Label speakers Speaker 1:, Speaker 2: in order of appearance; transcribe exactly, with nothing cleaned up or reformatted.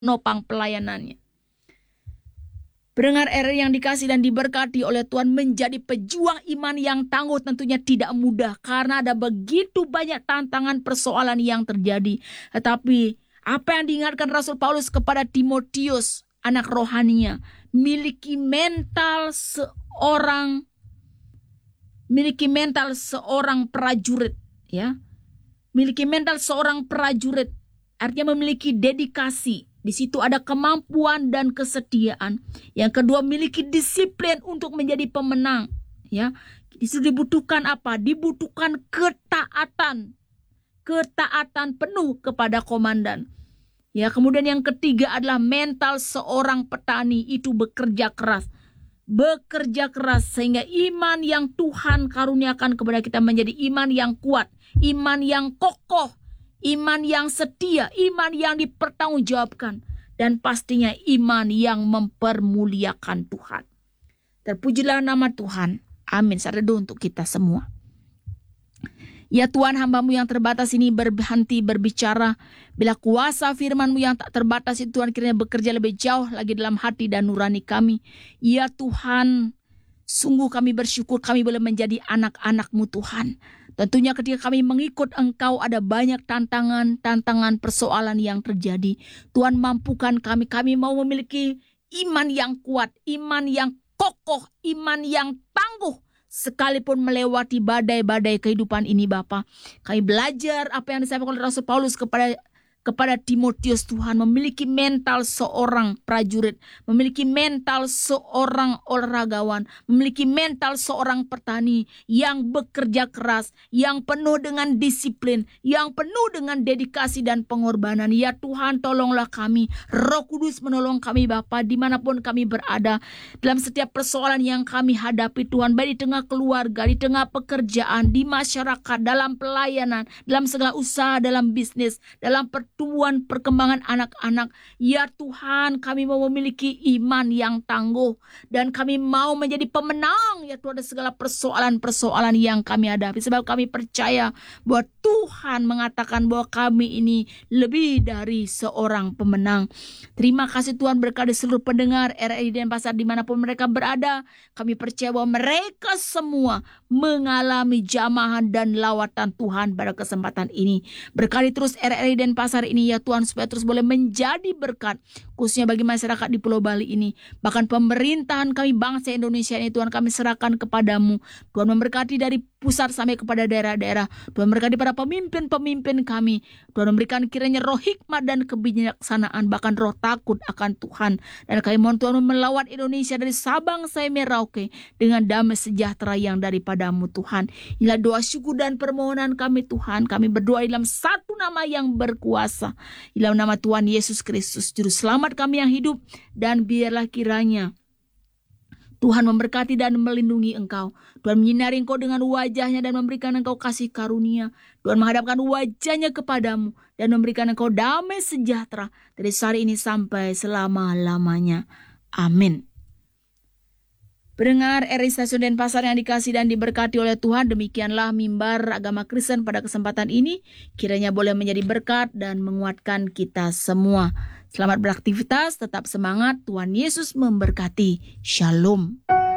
Speaker 1: menopang pelayanannya. Pendengar R R I yang dikasih dan diberkati oleh Tuhan, menjadi pejuang iman yang tangguh tentunya tidak mudah karena ada begitu banyak tantangan persoalan yang terjadi. Tetapi apa yang diingatkan Rasul Paulus kepada Timotius, anak rohaninya, miliki mental seorang miliki mental seorang prajurit, ya. Miliki mental seorang prajurit artinya memiliki dedikasi. Di situ ada kemampuan dan kesetiaan. Yang kedua, miliki disiplin untuk menjadi pemenang. Ya, di situ dibutuhkan apa? Dibutuhkan ketaatan, ketaatan penuh kepada komandan. Ya, kemudian yang ketiga adalah mental seorang petani itu bekerja keras, bekerja keras sehingga iman yang Tuhan karuniakan kepada kita menjadi iman yang kuat, iman yang kokoh, iman yang setia, iman yang dipertanggungjawabkan, dan pastinya iman yang mempermuliakan Tuhan. Terpujilah nama Tuhan. Amin. Saredo untuk kita semua. Ya Tuhan, hamba-Mu yang terbatas ini berhenti berbicara. Bila kuasa firman-Mu yang tak terbatas itu Tuhan kiranya bekerja lebih jauh lagi dalam hati dan nurani kami. Ya Tuhan, sungguh kami bersyukur kami boleh menjadi anak-anak-Mu Tuhan. Tentunya ketika kami mengikut Engkau ada banyak tantangan-tantangan persoalan yang terjadi. Tuhan mampukan kami, kami mau memiliki iman yang kuat, iman yang kokoh, iman yang tangguh. Sekalipun melewati badai-badai kehidupan ini Bapa. Kami belajar apa yang disampaikan oleh Rasul Paulus kepada kepada Timotius, Tuhan, memiliki mental seorang prajurit, memiliki mental seorang olahragawan, memiliki mental seorang petani yang bekerja keras, yang penuh dengan disiplin, yang penuh dengan dedikasi dan pengorbanan. Ya Tuhan, tolonglah kami, Roh Kudus menolong kami Bapa, dimanapun kami berada, dalam setiap persoalan yang kami hadapi Tuhan, baik di tengah keluarga, di tengah pekerjaan, di masyarakat, dalam pelayanan, dalam segala usaha, dalam bisnis, dalam per pertumbuhan perkembangan anak-anak. Ya Tuhan, kami mau memiliki iman yang tangguh dan kami mau menjadi pemenang ya Tuhan, ada segala persoalan-persoalan yang kami hadapi, sebab kami percaya bahwa Tuhan mengatakan bahwa kami ini lebih dari seorang pemenang. Terima kasih Tuhan, berkati seluruh pendengar R R I Denpasar dimanapun mereka berada. Kami percaya bahwa mereka semua mengalami jamahan dan lawatan Tuhan pada kesempatan ini. Berkati terus R R I Denpasar ini ya Tuhan, supaya terus boleh menjadi berkat khususnya bagi masyarakat di Pulau Bali ini. Bahkan pemerintahan kami bangsa Indonesia ini Tuhan kami serahkan kepadamu. Tuhan memberkati dari pusat sampai kepada daerah-daerah. Tuhan memberkati para pemimpin-pemimpin kami. Tuhan memberikan kiranya roh hikmat dan kebijaksanaan, bahkan roh takut akan Tuhan. Dan kami mohon Tuhan melawat Indonesia dari Sabang sampai Merauke dengan damai sejahtera yang daripadamu Tuhan. Inilah doa syukur dan permohonan kami Tuhan. Kami berdoa dalam satu nama yang berkuasa, dalam nama Tuhan Yesus Kristus, Juru Selamat kami yang hidup. Dan biarlah kiranya Tuhan memberkati dan melindungi engkau. Tuhan menyinari engkau dengan wajahnya dan memberikan engkau kasih karunia. Tuhan menghadapkan wajahnya kepadamu dan memberikan engkau damai sejahtera dari hari ini sampai selama-lamanya. Amin. Pendengar R R I Stasiun Denpasar yang dikasih dan diberkati oleh Tuhan, demikianlah mimbar agama Kristen pada kesempatan ini. Kiranya boleh menjadi berkat dan menguatkan kita semua. Selamat beraktivitas, tetap semangat, Tuhan Yesus memberkati. Shalom.